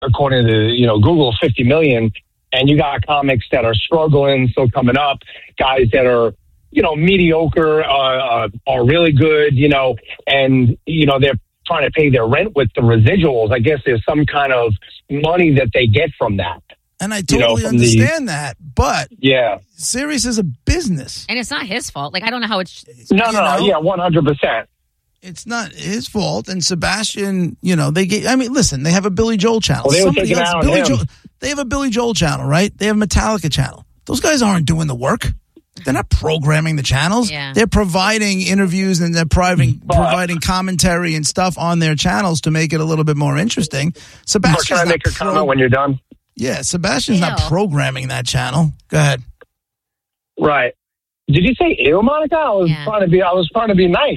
according to, Google, 50 million. And you got comics that are struggling, still coming up, guys that are, mediocre, are really good, and, they're trying to pay their rent with the residuals. I guess there's some kind of money that they get from that. And I totally understand that, but yeah, Sirius is a business. And it's not his fault. Like, I don't know how it's... No, 100%. It's not his fault. And Sebastian, listen, they have a Billy Joel channel. Well, they have a Billy Joel channel, right? They have a Metallica channel. Those guys aren't doing the work. They're not programming the channels. Yeah. They're providing interviews and they're providing commentary and stuff on their channels to make it a little bit more interesting. Sebastian's can I make a comment when you're done? Yeah, Sebastian's not programming that channel. Go ahead. Right. Did you say ew, Monica? I was trying to be nice.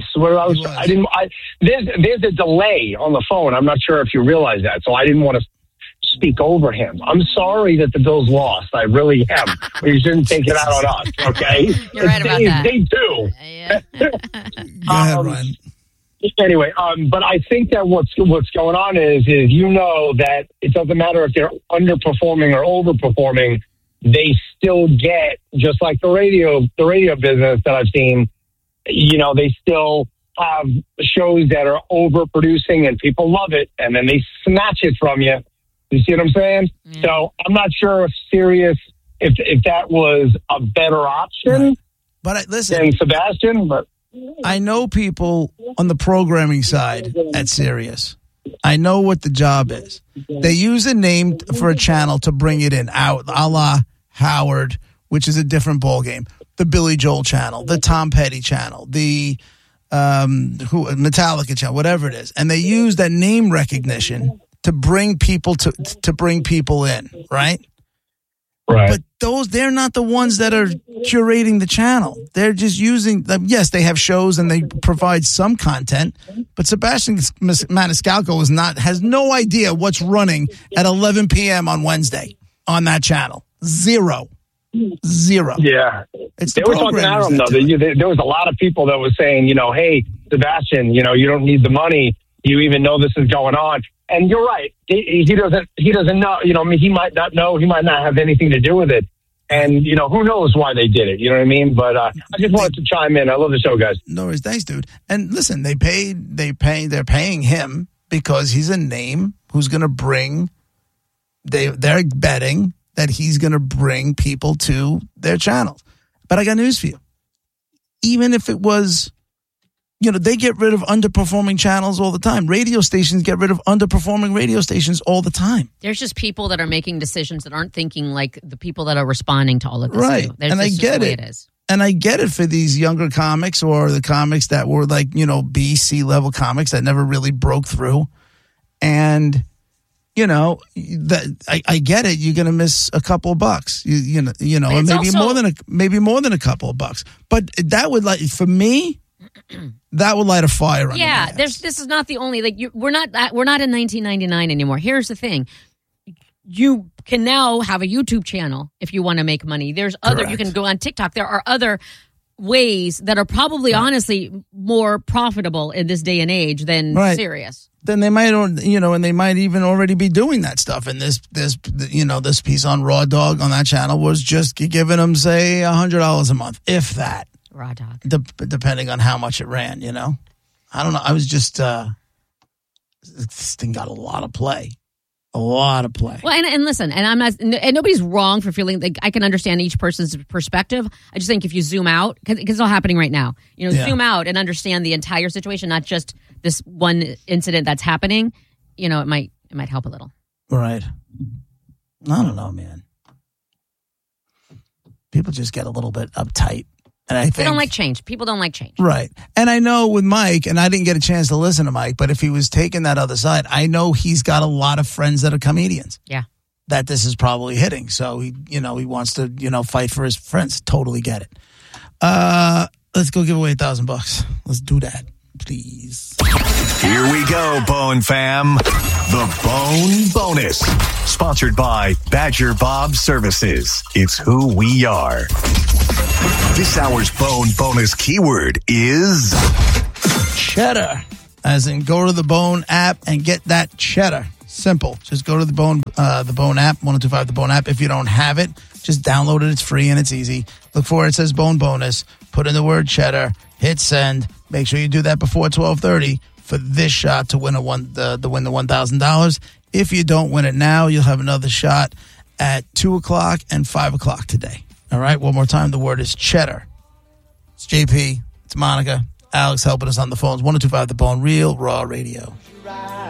There's a delay on the phone. I'm not sure if you realize that, so I didn't want to speak over him. I'm sorry that the Bills lost. I really am. You shouldn't take it out on us, okay? You're right about that. They do. Yeah. Go ahead, Ryan. Anyway, but I think that what's going on is that it doesn't matter if they're underperforming or overperforming. They still get, just like the radio business that I've seen, they still have shows that are overproducing and people love it, and then they snatch it from you. You see what I'm saying? Mm. So I'm not sure if Sirius, if that was a better option than Sebastian, but I know people on the programming side at Sirius. I know what the job is. They use a name for a channel to bring it in, out a la Howard, which is a different ballgame. The Billy Joel channel, the Tom Petty channel, the Metallica channel, whatever it is, and they use that name recognition to bring people to bring people in, right? Right. But they're not the ones that are curating the channel. They're just using them. Yes, they have shows and they provide some content, but Sebastian Maniscalco has no idea what's running at 11 p.m. on Wednesday on that channel. Zero. Yeah. It's they were talking at him, though. There was a lot of people that were saying, hey, Sebastian, you don't need the money. You even know this is going on. And you're right. He doesn't know. He might not know. He might not have anything to do with it. And, who knows why they did it. You know what I mean? But I just wanted to chime in. I love the show, guys. No worries. Thanks, dude. And listen, they're paying him because he's a name who's going to bring, they're betting that he's going to bring people to their channels. But I got news for you. Even if it was, they get rid of underperforming channels all the time. Radio stations get rid of underperforming radio stations all the time. There's just people that are making decisions that aren't thinking like the people that are responding to all of this. Right. And I get it. And I get it for these younger comics or the comics that were like, B, C level comics that never really broke through. And, I get it. You're going to miss a couple of bucks, and maybe more than a couple of bucks. But that would for me, that would light a fire under my ass. This is not the only we're not in 1999 anymore. Here's the thing: you can now have a YouTube channel if you want to make money. There's other. You can go on TikTok. There are other ways that are probably honestly more profitable in this day and age than Sirius. Then they might, and they might even already be doing that stuff. And this piece on Raw Dog on that channel was just giving them say $100 a month, if that. Raw Dog. Depending on how much it ran, I don't know. I was just, this thing got a lot of play. Well, and listen, and I'm not, and nobody's wrong for feeling like I can understand each person's perspective. I just think if you zoom out, because it's all happening right now, zoom out and understand the entire situation, not just this one incident that's happening, it might help a little. Right. I don't know, man. People just get a little bit uptight. And I think they don't like change. People don't like change. Right. And I know with Mike, and I didn't get a chance to listen to Mike, but if he was taking that other side, I know he's got a lot of friends that are comedians. Yeah. That this is probably hitting. So he wants to, fight for his friends. Totally get it. Let's go give away $1,000. Let's do that, please. Here we go, Bone fam. The Bone Bonus. Sponsored by Badger Bob Services. It's who we are. This hour's Bone Bonus keyword is cheddar. As in, go to the Bone app and get that cheddar. Simple. Just go to the Bone app, 1025 The Bone app. If you don't have it, just download it. It's free and it's easy. Look for it. It says Bone Bonus. Put in the word cheddar. Hit send. Make sure you do that before 12:30 for this shot to win the $1,000. If you don't win it now, you'll have another shot at 2 o'clock and 5 o'clock today. All right. One more time. The word is cheddar. It's JP. It's Monica. Alex helping us on the phones. 1025 The Bone. Real Raw Radio.